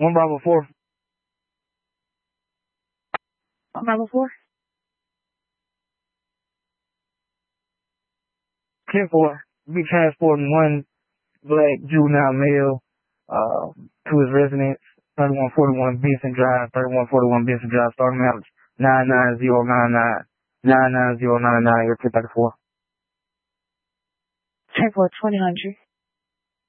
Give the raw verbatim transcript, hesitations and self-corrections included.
One Bravo four. One Bravo four. ten four. Be transporting one black juvenile male uh, to his residence, thirty-one forty-one Benson Drive, thirty-one forty-one Benson Drive, starting out nine nine zero nine nine, nine nine zero nine nine, airport thirty-four. ten four, twenty hundred.